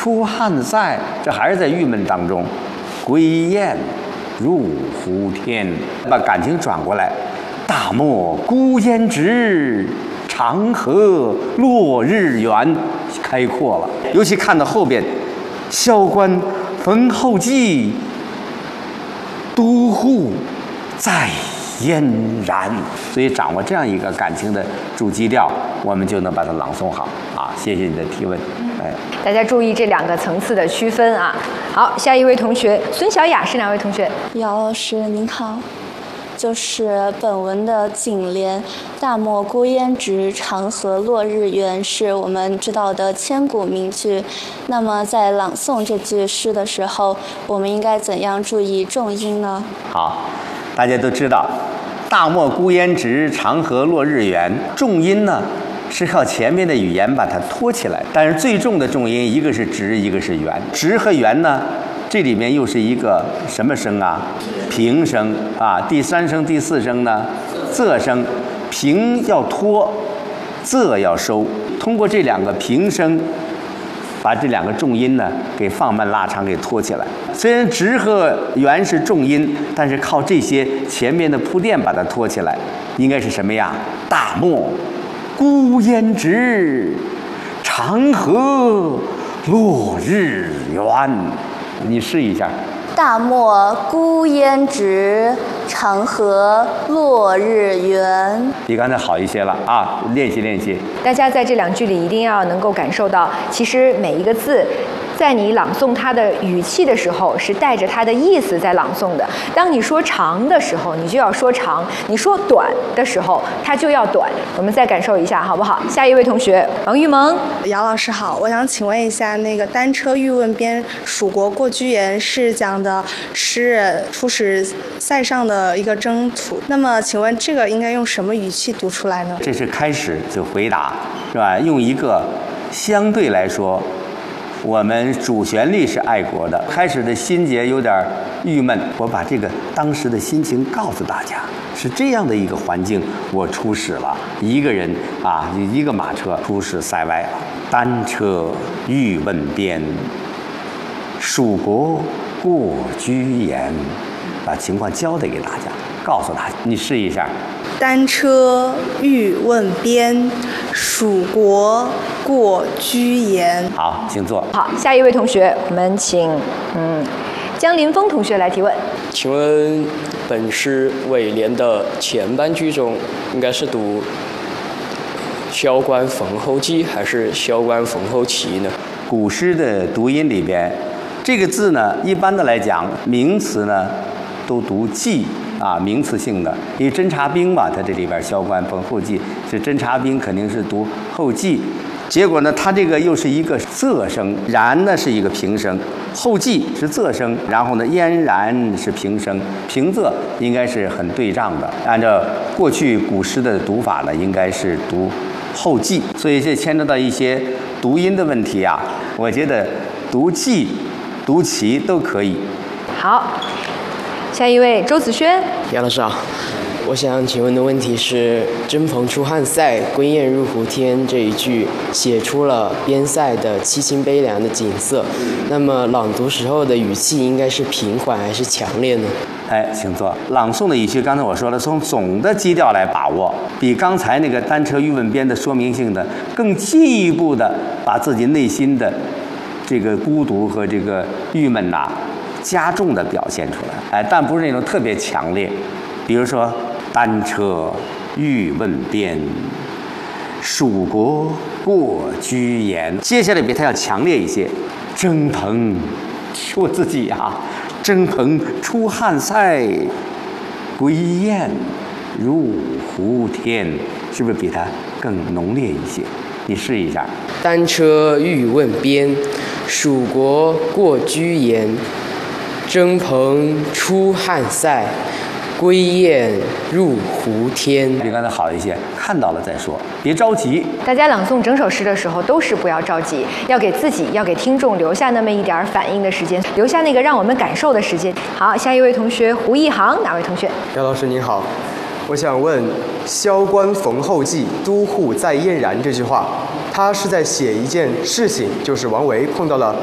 出汉塞，这还是在郁闷当中。归雁入胡天，把感情转过来。大漠孤烟直，长河落日圆，开阔了。尤其看到后边，萧关逢候骑，都护在嫣然。所以掌握这样一个感情的主基调，我们就能把它朗诵好啊！谢谢你的提问。 大家注意这2个层次的区分啊。好，下一位同学孙小雅是哪位同学？ 姚老师您好。就是本文的颈联“大漠孤烟直，长河落日圆”是我们知道的千古名句。那么在朗诵这句诗的时候，我们应该怎样注意重音呢？ 好，大家都知道“大漠孤烟直，长河落日圆”，重音呢是靠前面的语言把它托起来，但是最重的重音一个是直，一个是圆。直和圆呢，这里面又是一个什么声啊？平声啊。第3声、第4声呢，仄声。平要托，仄要收。通过这2个平声，把这2个重音呢给放慢拉长，给托起来。虽然直和圆是重音，但是靠这些前面的铺垫把它托起来，应该是什么呀？大漠孤烟直，长河落日圆。你试一下。 大漠孤烟直，长河落日圆。 比刚才好一些了啊！练习练习。 大家在这2句里一定要能够感受到，其实每一个字，在你朗诵它的语气的时候，是带着它的意思在朗诵的。当你说长的时候，你就要说长；你说短的时候，它就要短。我们再感受一下，好不好？下一位同学王玉萌。 姚老师好，我想请问一下，那个单车欲问边，蜀国过居延是讲的诗人出使塞上的一个征途。那么，请问这个应该用什么语气读出来呢？ 这是开始就回答，是吧？用一个相对来说，我们主旋律是爱国的，开始的心结有点郁闷，我把这个当时的心情告诉大家，是这样的一个环境，我出使了，一个人啊，一个马车出使塞外了。单车欲问边，蜀国过居延，把情况交代给大家，告诉大家，你试一下。 单车欲问边，蜀国过居延。 好，请坐。 好，下一位同学，我们请江林峰同学来提问。 请问本诗尾联的前半句中，应该是读萧关逢候骑还是萧关逢候骑呢？ 古诗的读音里边，这个字呢，一般的来讲，名词呢都读骑啊，名词性的。因为侦察兵嘛，它这里边萧关逢候骑是侦察兵，肯定是读候骑。结果呢，它这个又是一个仄声，然呢是一个平声，候骑是仄声，然后呢嫣然是平声，平仄应该是很对仗的。按照过去古诗的读法呢，应该是读候骑，所以这牵扯到一些读音的问题啊。我觉得读骑、读骑都可以。 好，下一位周子轩。 杨老师好，我想请问的问题是“征蓬出汉塞，归雁入胡天”这一句写出了边塞的凄清悲凉的景色，那么朗读时候的语气应该是平缓还是强烈呢？ 哎，请坐。朗诵的语气，刚才我说了，从总的基调来把握，比刚才那个单车欲问边的说明性的更进一步的把自己内心的这个孤独和这个郁闷呐，加重的表现出来。哎，但不是那种特别强烈。比如说，单车欲问边，蜀国过居延。接下来比它要强烈一些。征蓬，我自己啊，征蓬出汉塞，归雁入胡天，是不是比它更浓烈一些？你试一下。 单车欲问边，蜀国过居延。征蓬出汉塞，归雁入胡天。 比刚才好一些，看到了再说，别着急。 大家朗诵整首诗的时候都是不要着急，要给自己、要给听众留下那么一点反应的时间，留下那个让我们感受的时间。好，下一位同学胡一航，哪位同学？ 姚老师您好，我想问“萧关逢候骑，都护在嫣然”这句话，它是在写一件事情，就是王维碰到了